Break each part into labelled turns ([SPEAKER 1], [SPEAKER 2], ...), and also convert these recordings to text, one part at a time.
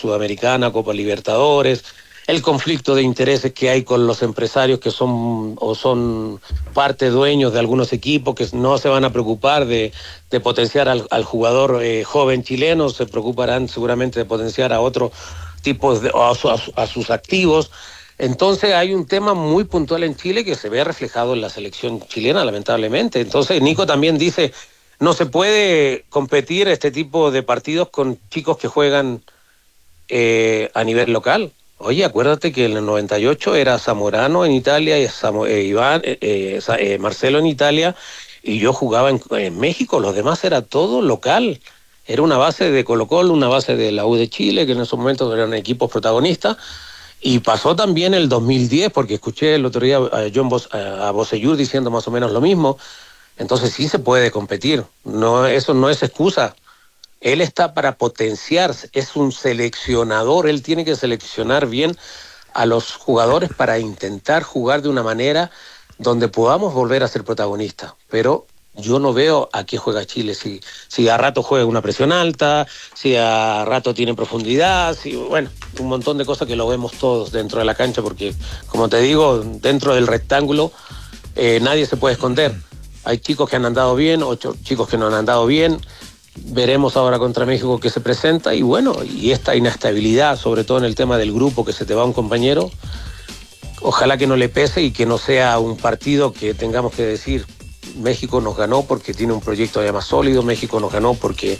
[SPEAKER 1] Sudamericana, Copa Libertadores, el conflicto de intereses que hay con los empresarios que son parte dueños de algunos equipos que no se van a preocupar de potenciar al jugador joven chileno, se preocuparán seguramente de potenciar a otros tipos a sus activos. Entonces hay un tema muy puntual en Chile que se ve reflejado en la selección chilena, lamentablemente. Entonces Nico también dice, no se puede competir este tipo de partidos con chicos que juegan a nivel local. Oye, acuérdate que en el 98 era Zamorano en Italia, y Marcelo en Italia, y yo jugaba en México, los demás era todo local. Era una base de Colo-Colo, una base de la U de Chile, que en esos momentos eran equipos protagonistas. Y pasó también el 2010, porque escuché el otro día a Bosellur diciendo más o menos lo mismo. Entonces sí se puede competir, no, eso no es excusa. Él está para potenciarse, es un seleccionador, él tiene que seleccionar bien a los jugadores para intentar jugar de una manera donde podamos volver a ser protagonistas. Pero yo no veo a qué juega Chile, si a rato juega una presión alta, si a rato tiene profundidad, bueno, un montón de cosas que lo vemos todos dentro de la cancha, porque como te digo, dentro del rectángulo nadie se puede esconder. Hay chicos que han andado bien, 8 chicos que no han andado bien. Veremos ahora contra México qué se presenta, y bueno, y esta inestabilidad, sobre todo en el tema del grupo, que se te va un compañero, ojalá que no le pese y que no sea un partido que tengamos que decir México nos ganó porque tiene un proyecto ya más sólido, México nos ganó porque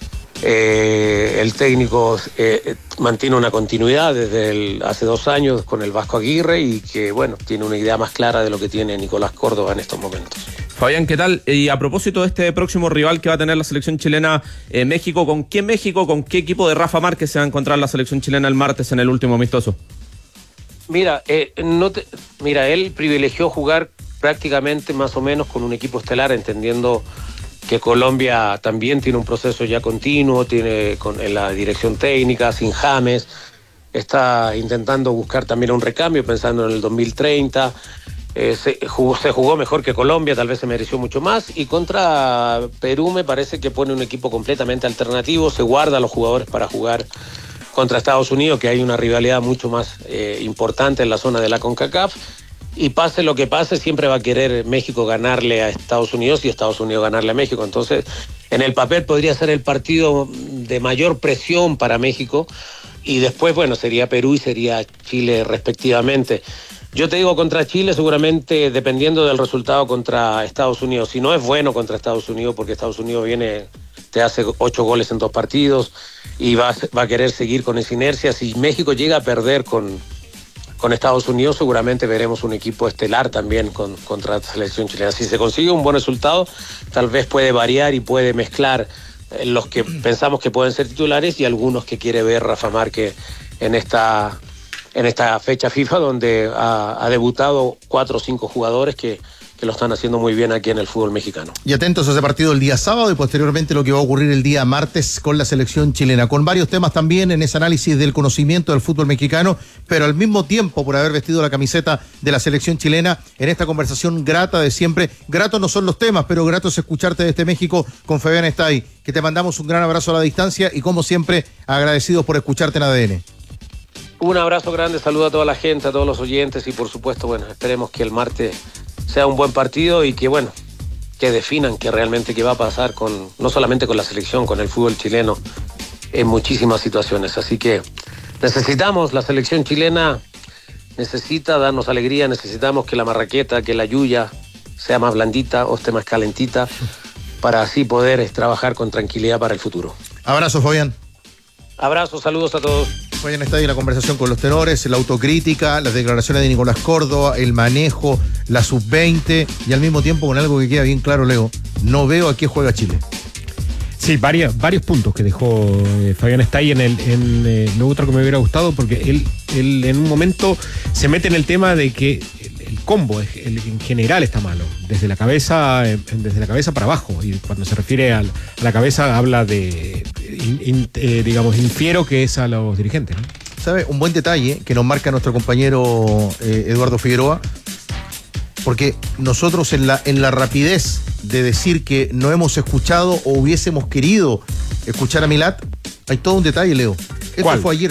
[SPEAKER 1] el técnico mantiene una continuidad desde hace 2 años con el Vasco Aguirre, y que bueno, tiene una idea más clara de lo que tiene Nicolás Córdoba en estos momentos.
[SPEAKER 2] Fabián, ¿qué tal? Y a propósito de este próximo rival que va a tener la selección chilena en México, ¿con qué equipo de Rafa Márquez se va a encontrar la selección chilena el martes en el último amistoso?
[SPEAKER 1] Mira, él privilegió jugar prácticamente más o menos con un equipo estelar, entendiendo que Colombia también tiene un proceso ya continuo, tiene en la dirección técnica, sin James, está intentando buscar también un recambio pensando en el 2030. Se jugó mejor que Colombia, tal vez se mereció mucho más, y contra Perú me parece que pone un equipo completamente alternativo, se guarda a los jugadores para jugar contra Estados Unidos, que hay una rivalidad mucho más importante en la zona de la CONCACAF, y pase lo que pase, siempre va a querer México ganarle a Estados Unidos y Estados Unidos ganarle a México. Entonces, en el papel podría ser el partido de mayor presión para México, y después, bueno, sería Perú y sería Chile respectivamente. Yo te digo, contra Chile seguramente, dependiendo del resultado contra Estados Unidos, si no es bueno contra Estados Unidos, porque Estados Unidos te hace 8 goles en 2 partidos y va a querer seguir con esa inercia. Si México llega a perder con Estados Unidos, seguramente veremos un equipo estelar también contra la selección chilena. Si se consigue un buen resultado, tal vez puede variar y puede mezclar los que pensamos que pueden ser titulares y algunos que quiere ver Rafa Márquez en esta fecha FIFA, donde ha debutado 4 o 5 jugadores que lo están haciendo muy bien aquí en el fútbol mexicano.
[SPEAKER 3] Y atentos a ese partido el día sábado y posteriormente lo que va a ocurrir el día martes con la selección chilena, con varios temas también en ese análisis del conocimiento del fútbol mexicano, pero al mismo tiempo por haber vestido la camiseta de la selección chilena en esta conversación grata de siempre. Gratos no son los temas, pero grato es escucharte desde México con Fabián Estay, que te mandamos un gran abrazo a la distancia y como siempre agradecidos por escucharte en ADN.
[SPEAKER 1] Un abrazo grande, saludo a toda la gente, a todos los oyentes, y por supuesto, bueno, esperemos que el martes sea un buen partido y que, bueno, que definan que realmente qué va a pasar no solamente con la selección, con el fútbol chileno en muchísimas situaciones. Así que necesitamos, la selección chilena necesita darnos alegría, necesitamos que la marraqueta, que la yuya sea más blandita o esté más calentita, para así poder trabajar con tranquilidad para el futuro.
[SPEAKER 3] Abrazo, Fabián.
[SPEAKER 1] Abrazos, saludos a todos.
[SPEAKER 3] Fabián está ahí en la conversación con los tenores, la autocrítica, las declaraciones de Nicolás Córdoba, el manejo, la sub-20, y al mismo tiempo con algo que queda bien claro, Leo, no veo a qué juega Chile.
[SPEAKER 4] Sí, varios puntos que dejó Fabián Estay en otro que me hubiera gustado, porque él en un momento se mete en el tema de que el combo en general está malo, desde la cabeza para abajo, y cuando se refiere a la cabeza habla de, digamos, infiero que es a los dirigentes, ¿no?
[SPEAKER 3] ¿Sabe? Un buen detalle que nos marca nuestro compañero Eduardo Figueroa, porque nosotros en la rapidez de decir que no hemos escuchado o hubiésemos querido escuchar a Milat, hay todo un detalle, Leo. Esto
[SPEAKER 4] ¿Cuál?
[SPEAKER 3] fue ayer